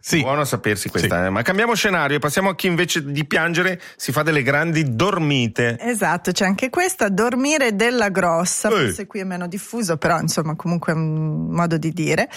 Sì. Buono a sapersi questa, Sì. Ma cambiamo scenario e passiamo a chi invece di piangere si fa delle grandi dormite. Esatto, c'è anche questa, dormire della grossa, forse qui è meno diffuso, però insomma comunque è un modo di dire.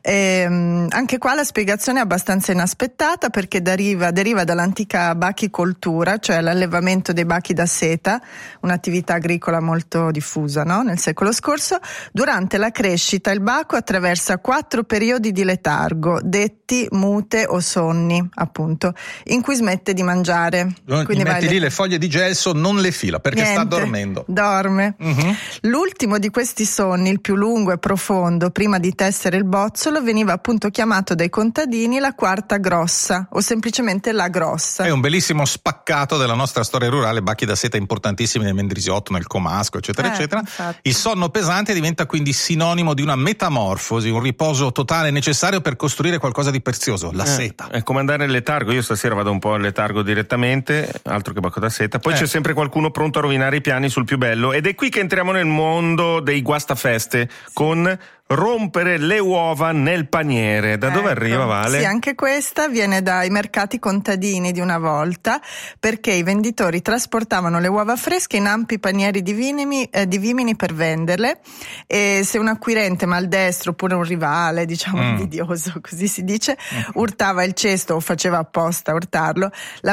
Anche qua la spiegazione è abbastanza inaspettata, perché deriva dall'antica bachicoltura, cioè l'allevamento dei bachi da seta, un'attività agricola molto diffusa, no? Nel secolo scorso. Durante la crescita il baco attraversa 4 periodi di letargo, detti mute o sonni, appunto, in cui smette di mangiare. Quindi metti lì le foglie di gelso, non le fila, perché sta dormendo. Dorme. L'ultimo di questi sonni, il più lungo e profondo, prima di tessere il bozzolo, veniva appunto chiamato dai contadini la quarta grossa, o semplicemente la grossa. È un bellissimo spaccato della nostra storia rurale, bachi da seta importantissimi nel Mendrisiotto, nel Comasco, eccetera, eccetera. Infatti. Il sonno pesante diventa quindi sinonimo di una metamorfosi, un riposo totale necessario per costruire qualcosa di prezioso, la seta. È come andare in letargo. Io stasera vado un po' in letargo direttamente, altro che bacco da seta. Poi c'è sempre qualcuno pronto a rovinare i piani sul più bello, ed è qui che entriamo nel mondo dei guastafeste con rompere le uova nel paniere. Da dove arriva, Vale? Sì, anche questa viene dai mercati contadini di una volta, perché i venditori trasportavano le uova fresche in ampi panieri di vimini per venderle, e se un acquirente maldestro oppure un rivale, diciamo invidioso, così si dice, urtava il cesto o faceva apposta a urtarlo, la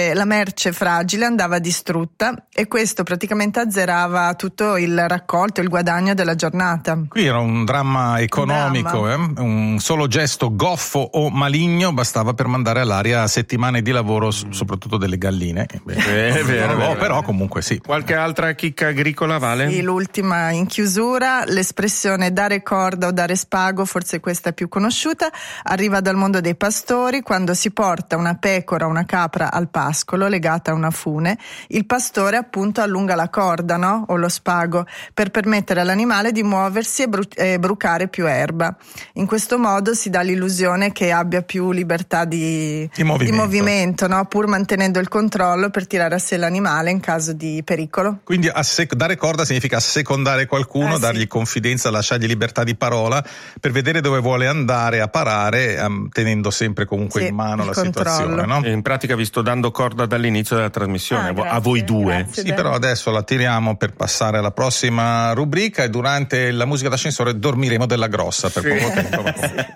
merce fragile andava distrutta, e questo praticamente azzerava tutto il raccolto, il guadagno della giornata. Qui era un dramma economico, un solo gesto goffo o maligno bastava per mandare all'aria settimane di lavoro, soprattutto delle galline. È vero. Però comunque sì. Qualche altra chicca agricola, Vale? Sì, l'ultima in chiusura, l'espressione dare corda o dare spago, forse questa è più conosciuta, arriva dal mondo dei pastori. Quando si porta una pecora o una capra al pascolo legata a una fune, il pastore appunto allunga la corda, no? O lo spago, per permettere all'animale di muoversi e brucare più erba. In questo modo si dà l'illusione che abbia più libertà di movimento, no? Pur mantenendo il controllo per tirare a sé l'animale in caso di pericolo. Quindi dare corda significa assecondare qualcuno, dargli confidenza, lasciargli libertà di parola per vedere dove vuole andare a parare, tenendo sempre comunque in mano la situazione, no? In pratica vi sto dando corda dall'inizio della trasmissione, a voi due. Grazie, sì, però adesso la tiriamo per passare alla prossima rubrica, e durante la musica d'ascensore dormiremo della grossa per poco tempo.